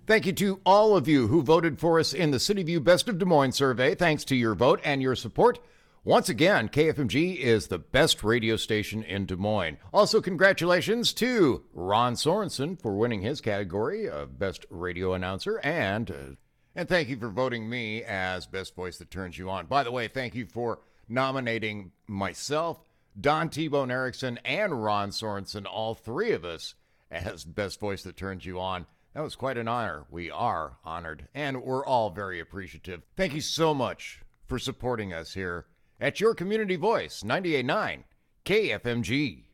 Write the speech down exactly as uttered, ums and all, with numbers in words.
Thank you to all of you who voted for us in the CityView Best of Des Moines survey. Thanks to your vote and your support. Once again, K F M G is the best radio station in Des Moines. Also, congratulations to Ron Sorensen for winning his category of Best Radio Announcer, and uh, and thank you for voting me as Best Voice That Turns You On. By the way, thank you for nominating myself, Don T-Bone Erickson, and Ron Sorensen, all three of us, as Best Voice That Turns You On. That was quite an honor. We are honored, and we're all very appreciative. Thank you so much for supporting us here at your community voice, ninety-eight point nine K F M G.